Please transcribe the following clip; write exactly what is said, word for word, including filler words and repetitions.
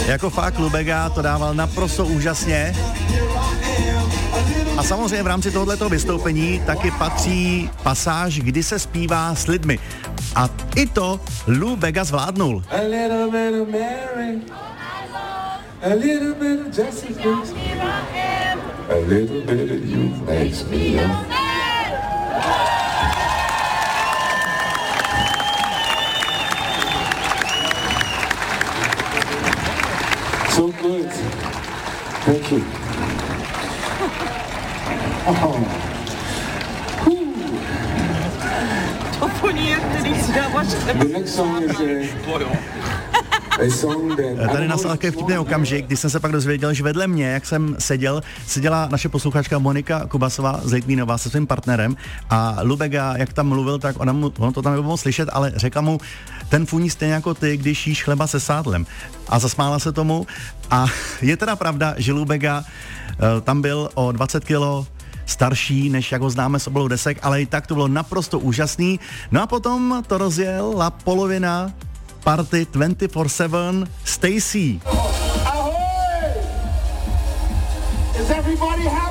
Jako fakt Lou Bega to dával naprosto úžasně. A samozřejmě v rámci tohoto vystoupení taky patří pasáž, kdy se zpívá s lidmi. A i to Lou Bega zvládnul. A little bit of Mary, a little bit of Jessica, a little bit of you makes me a so good. Thank you. Oh. To ponětý si dáváš. The next song is a, a song that... Tady nastal takový vtipný okamžik, když jsem se pak dozvěděl, že vedle mě, jak jsem seděl, seděla naše posluchačka Monika Kubasová z Litvínova se svým partnerem a Lou Bega, jak tam mluvil, tak ona mu, ono to tam nebylo slyšet, ale řekla mu, ten funí stejně jako ty, když jíš chleba se sádlem. A zasmála se tomu a je teda pravda, že Lou Bega uh, tam byl o dvacet kilo starší, než jak ho známe z obalů desek, ale i tak to bylo naprosto úžasný. No a potom to rozjela polovina party dvacet čtyři sedm Stacy. Ahoy! Is everybody happy?